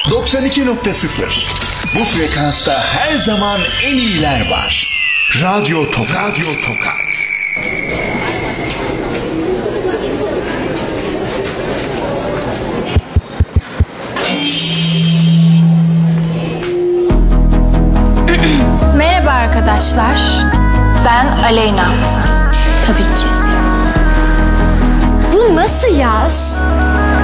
92.0. Bu frekansta her zaman en iyiler var. Radyo Tokat. Radyo Tokat. Merhaba arkadaşlar. Ben Aleyna. Tabii ki. Bu nasıl yaz?